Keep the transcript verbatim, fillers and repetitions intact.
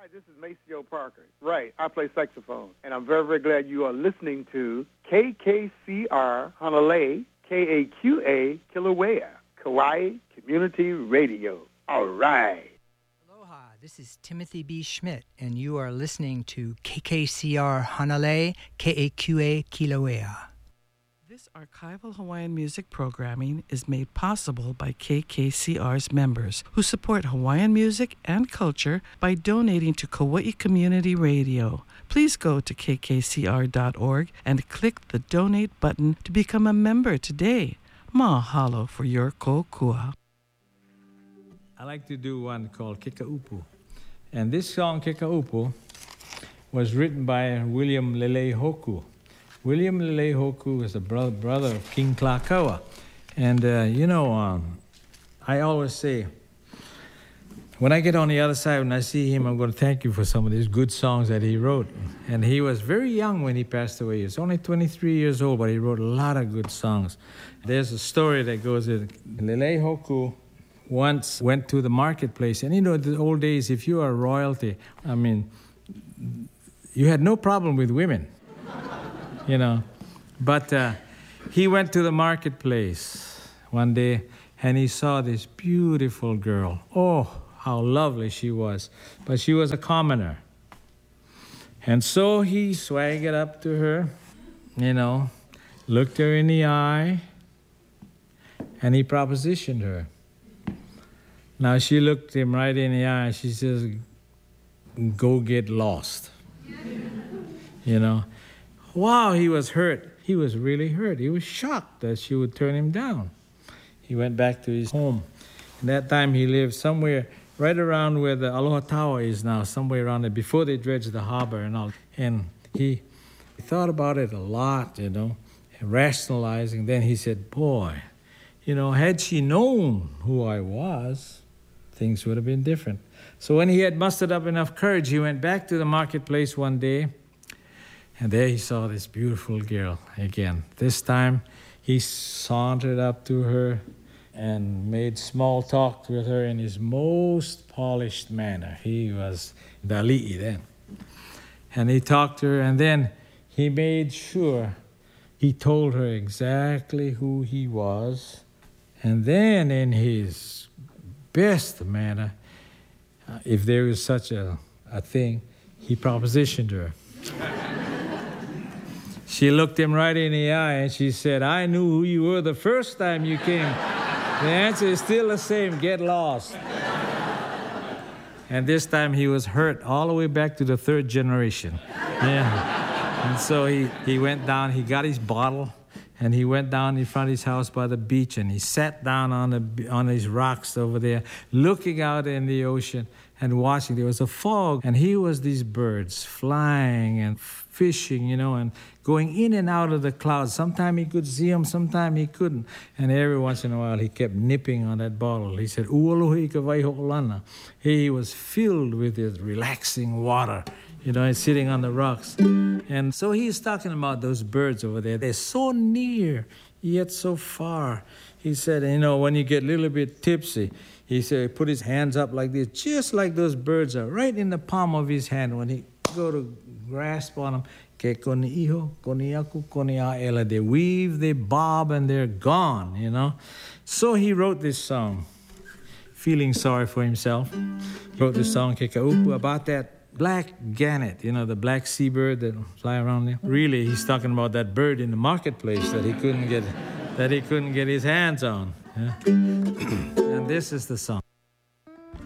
This is Maceo Parker. Right, I play saxophone. And I'm very, very glad you are listening to K K C R Honolulu, K A Q A Kilauea, Kauai Community Radio. All right. Aloha, this is Timothy B. Schmidt, and you are listening to K K C R Honolulu, K A Q A Kilauea. This archival Hawaiian music programming is made possible by K K C R's members who support Hawaiian music and culture by donating to Kauai Community Radio. Please go to k k c r dot org and click the donate button to become a member today. Mahalo for your kokua. I like to do one called Kekaupu. And this song, Kekaupu, was written by William Lelehoku. William Lelehoku is the bro- brother of King Klakaua. And, uh, you know, um, I always say, when I get on the other side, when I see him, I'm going to thank you for some of these good songs that he wrote. And he was very young when he passed away. He was only twenty-three years old, but he wrote a lot of good songs. There's a story that goes with Lelehoku once went to the marketplace. And, you know, in the old days, if you are royalty, I mean, you had no problem with women. You know, but uh, he went to the marketplace one day and he saw this beautiful girl. Oh, how lovely she was. But she was a commoner. And so he swaggered up to her, you know, looked her in the eye, and he propositioned her. Now she looked him right in the eye and she says, go get lost. You know. Wow, he was hurt. He was really hurt. He was shocked that she would turn him down. He went back to his home. And that time he lived somewhere right around where the Aloha Tower is now, somewhere around there, before they dredged the harbor and all. And he thought about it a lot, you know, and rationalizing. Then he said, boy, you know, had she known who I was, things would have been different. So when he had mustered up enough courage, he went back to the marketplace one day. And there he saw this beautiful girl again. This time he sauntered up to her and made small talk with her in his most polished manner. He was Dali'i then. And he talked to her, and then he made sure he told her exactly who he was. And then in his best manner, uh, if there is such a, a thing, he propositioned her. She looked him right in the eye and she said, I knew who you were the first time you came. The answer is still the same, get lost. And this time he was hurt all the way back to the third generation. Yeah. And so he, he went down, he got his bottle, and he went down in front of his house by the beach, and he sat down on the on his rocks over there, looking out in the ocean and watching. There was a fog, and he was these birds flying and fishing, you know, and going in and out of the clouds. Sometimes he could see them, sometimes he couldn't. And every once in a while, he kept nipping on that bottle. He said, "Ualohi ka waiho'olana." He was filled with this relaxing water, you know, sitting on the rocks. And so he's talking about those birds over there. They're so near, yet so far. He said, you know, when you get a little bit tipsy, he said, he put his hands up like this, just like those birds are, right in the palm of his hand. When he go to grasp on them, ke koni iho, koni aku, koni a'ela. They weave, they bob, and they're gone, you know. So he wrote this song, feeling sorry for himself. Wrote this song, Kekaupu, about that black gannet, you know, the black seabird that fly around there. Really, he's talking about that bird in the marketplace that he couldn't get, that he couldn't get his hands on. Yeah? And this is the song.